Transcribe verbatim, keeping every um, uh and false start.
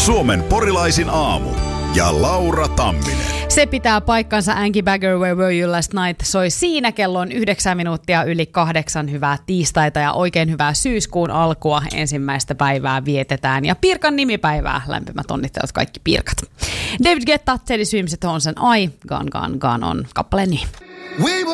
Suomen porilaisin aamu ja Laura Tamminen. Se pitää paikkansa. Anki Bagger, Where Were You Last Night soi siinä. Kello on yhdeksän minuuttia yli kahdeksan. Hyvää tiistaita ja oikein hyvää syyskuun alkua. Ensimmäistä päivää vietetään ja Pirkan nimipäivää. Lämpimät onnittelut kaikki Pirkat. David Guetta, Teddy Swims ja Tones and I, Gone Gone Gone on kappaleen nimi.